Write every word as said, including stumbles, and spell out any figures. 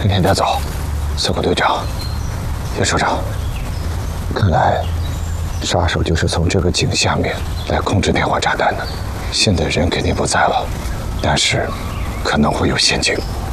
跟田带走。小狗队长，叶首长，看来杀手就是从这个井下面来控制电话炸弹的。现在人肯定不在了，但是可能会有陷阱。